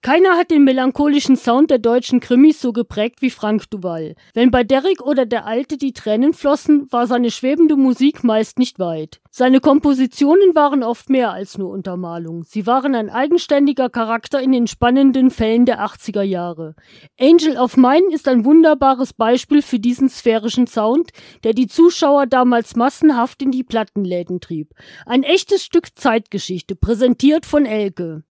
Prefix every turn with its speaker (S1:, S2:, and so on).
S1: Keiner hat den melancholischen Sound der deutschen Krimis so geprägt wie Frank Duval. Wenn bei Derrick oder Der Alte die Tränen flossen, war seine schwebende Musik meist nicht weit. Seine Kompositionen waren oft mehr als nur Untermalung. Sie waren ein eigenständiger Charakter in den spannenden Fällen der 80er Jahre. Angel of Mine ist ein wunderbares Beispiel für diesen sphärischen Sound, der die Zuschauer damals massenhaft in die Plattenläden trieb. Ein echtes Stück Zeitgeschichte, präsentiert von Elke.